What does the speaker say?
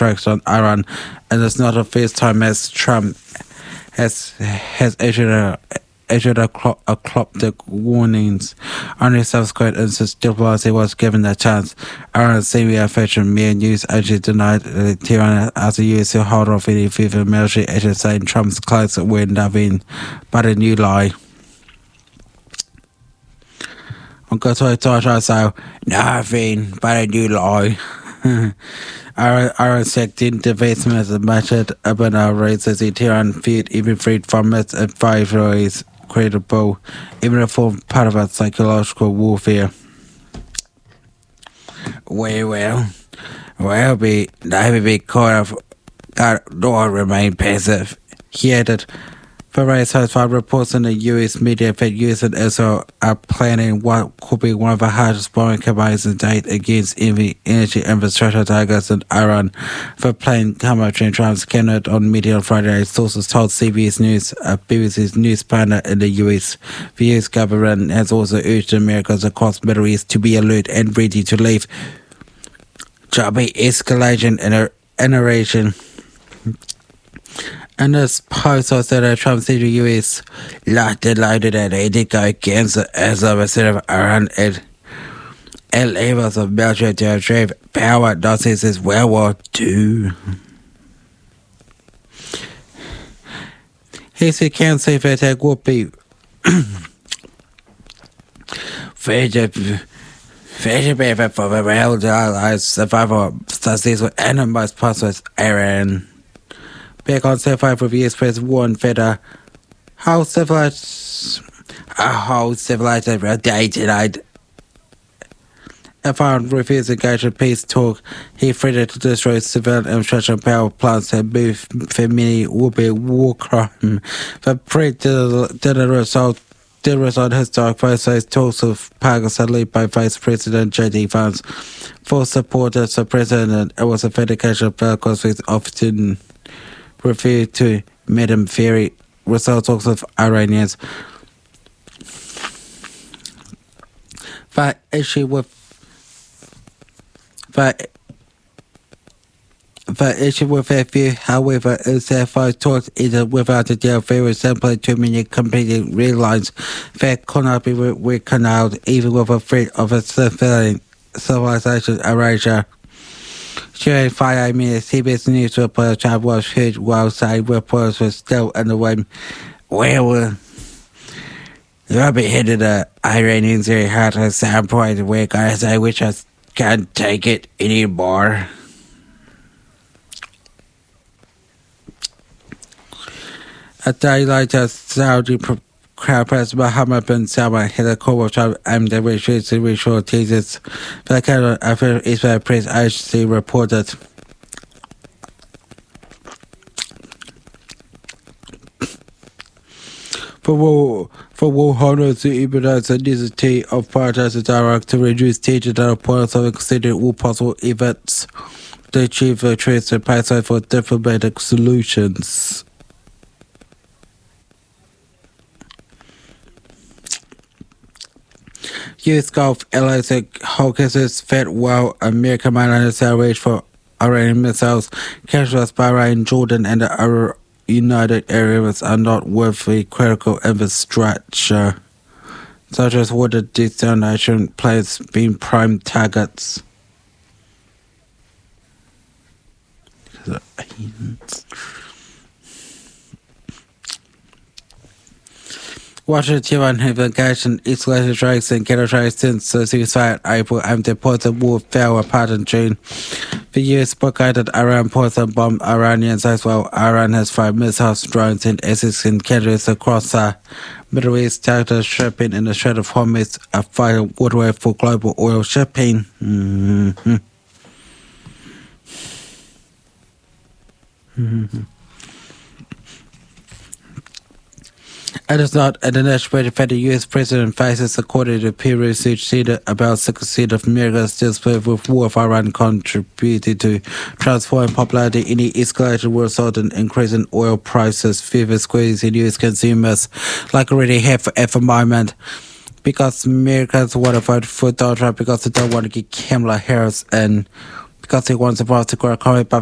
strikes on Iran, and it's not the first time as Trump has issued a cryptic warnings. Only subsequent instance diplomacy was given a chance. Iran's Syria fashion mere news agency denied Tehran as a US holder of any further military action, saying Trump's clothes were nothing but a new lie. On Twitter, so nothing but a new lie. Iran second divestment of Masjid Ibn al-Raisa Tehran feared even freed from its advisories credible, even a form part of its psychological warfare. Well, be caught off guard nor remain passive. He added, various high-profile reports in the US media that US and Israel are planning what could be one of the hardest bombing campaigns to date against energy infrastructure targets in Iran. The plan came out during Trump's keynote on media on Friday. Sources told CBS News, a BBC's news partner in the US. The US government has also urged Americans across the Middle East to be alert and ready to leave. Choppy escalation in a region. And this post was that Trump said the US locked and loaded and ready to go against the instead of Iran and levels of military to achieve power not since World War II. He said can't say that it would be very bad for the world allies survival successful and the most prosperous Iran. Back on Survive with US President warned that a whole civilized day tonight. If Iran refused to engage in peace talk, he threatened to destroy civilian infrastructure and power plants and move for many would be war crime. The threat didn't result historic face-to-face talks of Pakistan led by Vice President J.D. Vance. For supporters of the president, it was a vindication of the conflict often referred to Madam Ferry result talks of Iranians. The issue with that view, however, is that those talks ended without a deal. There were simply too many competing red lines that could not be reconciled, even with a threat of a civilization erasure. During 5 minutes, CBS News reporter Trump was heard while saying reporters were still in the room. Well, Robert headed the Iranians very hard at some point where guys say we just can't take it anymore. A day later, Saudi Crown Prince Mohammed bin Salman held a call with Trump aimed at reducing racial tensions. The account of Israel press agency reported. For war holders to implement the necessity of prioritizing dialogue to reduce tension and opponents of considering all possible events to achieve the truth and pathway for diplomatic solutions. US Gulf allies hold cases that while America might understand range for Iranian missiles, countries Bahrain, Jordan, and the United Arab Emirates are not worth the critical infrastructure, such as water desalination plants being prime targets. Washington Tehran have engaged in escalated strikes and counter strikes since the ceasefire in April and the Portland war fell apart in June. The US blockaded Iran ports and bombed Iranians as well. Iran has fired missiles, drones, and assassin carriers across the Middle East, targeted shipping in the Strait of Hormuz, a vital waterway for global oil shipping. It is not international that the US president faces, according to Pew Research Center, about 6% of America's dispute with war of Iran contributed to transforming popularity. Any escalation will result in increasing oil prices, further squeezing US consumers like already have at the moment. Because Americans want to vote for Donald Trump because they don't want to get Kamala Harris in, because he wants to grow economy, but